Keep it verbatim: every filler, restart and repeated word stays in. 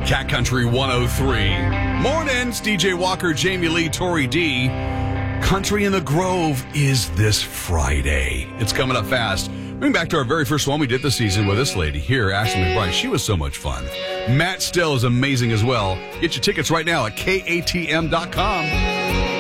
Cat Country one oh three. Mornings, D J Walker, Jamie Lee, Tori D. Country in the Grove is this Friday. It's coming up fast. Moving back to our very first one we did this season with this lady here, Ashley McBride. She was so much fun. Matt Still is amazing as well. Get your tickets right now at K A T M dot com.